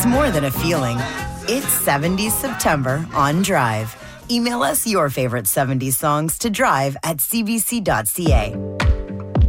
more than a feeling. It's 70s September on Drive. Email us your favorite 70s songs to drive@cbc.ca.